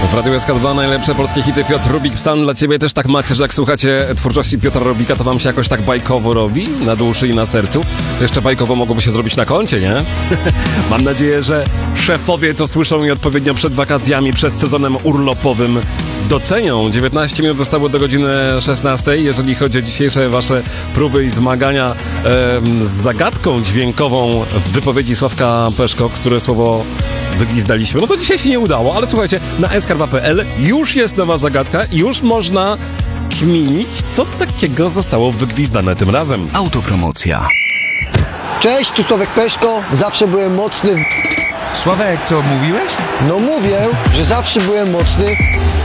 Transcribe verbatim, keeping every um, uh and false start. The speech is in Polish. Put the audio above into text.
W Radiu S K dwa najlepsze polskie hity. Piotr Rubik, sam dla ciebie też tak macie, że jak słuchacie twórczości Piotra Rubika, to wam się jakoś tak bajkowo robi? Na duszy i na sercu? Jeszcze bajkowo mogłoby się zrobić na koncie, nie? Mam nadzieję, że szefowie to słyszą i odpowiednio przed wakacjami, przed sezonem urlopowym docenią. dziewiętnaście minut zostało do godziny szesnastej. Jeżeli chodzi o dzisiejsze wasze próby i zmagania e, z zagadką dźwiękową w wypowiedzi Sławka Peszko, które słowo wygwizdaliśmy, no to dzisiaj się nie udało, ale słuchajcie, na s k dwa kropka p l już jest nowa zagadka i już można kminić, co takiego zostało wygwizdane tym razem. Autopromocja. Cześć, tu Sławek Peszko. Zawsze byłem mocny w... Sławek, co mówiłeś? No mówię, że zawsze byłem mocny